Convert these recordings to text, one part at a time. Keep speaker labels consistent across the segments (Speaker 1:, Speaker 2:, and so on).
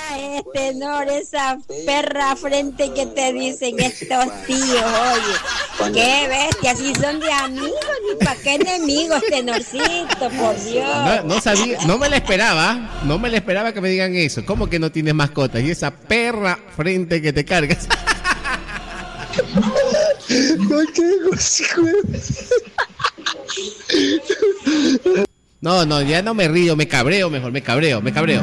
Speaker 1: Tenor, esa perra frente que te dicen estos tíos, oye, qué bestia, si son de amigos, ni pa' qué enemigos, Tenorcito, por Dios.
Speaker 2: No sabía, no me la esperaba que me digan eso. ¿Cómo que no tienes mascotas? Y esa perra frente que te cargas. No, ya no me río, me cabreo mejor, me cabreo.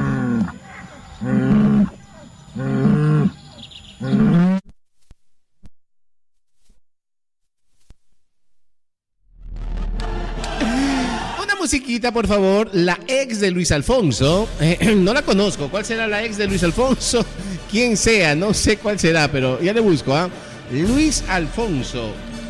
Speaker 2: Una musiquita, por favor. La ex de Luis Alfonso. No la conozco. ¿Cuál será la ex de Luis Alfonso? Quien sea, no sé cuál será, pero ya le busco, ¿ah? Luis Alfonso.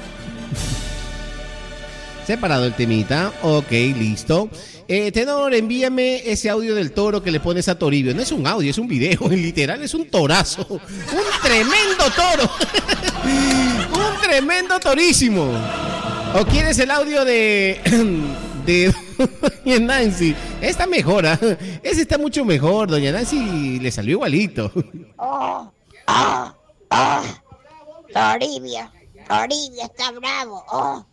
Speaker 2: Separado el temita. Ok, listo. Tenor, envíame ese audio del toro que le pones a Toribio. No es un audio, es un video. Literal, es un torazo. Un tremendo toro. Un tremendo torísimo. ¿O quieres el audio de Doña Nancy? Esta mejora. Ese está mucho mejor. Doña Nancy le salió igualito.
Speaker 1: Toribio está bravo.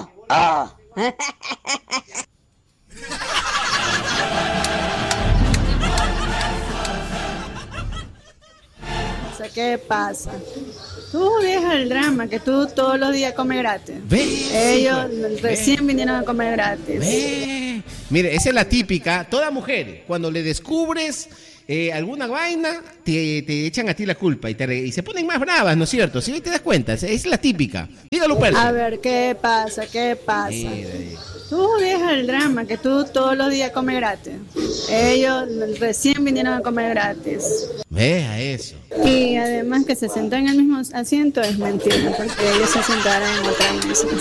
Speaker 3: ¿Qué pasa? Tú dejas el drama, que tú todos los días comes gratis. Ellos recién vinieron a comer gratis.
Speaker 2: Mire, esa es la típica. Toda mujer, cuando le descubres alguna vaina, te echan a ti la culpa y se ponen más bravas, ¿no es cierto? ¿Sí te das cuenta? Es la típica. Dígalo, Percy.
Speaker 3: A ver, ¿qué pasa? Tú dejas el drama, que tú todos los días comes gratis. Ellos recién vinieron a comer gratis.
Speaker 2: Vea eso.
Speaker 3: Y además que se sentó en el mismo asiento es mentira, porque ellos se sentaron en otra mesa.